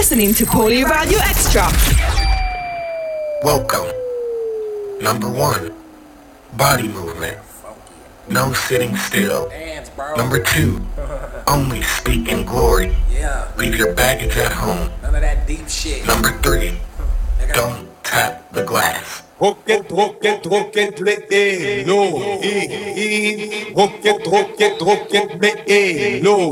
listening to Poly Radio Extra. Welcome. Number 1, body movement. No sitting still. Number 2, only speak in glory. Leave your baggage at home. None of that deep shit. Number 3, don't tap the glass. Rocket, rocket, rocket, me, no, rocket, rocket, rocket, me, no.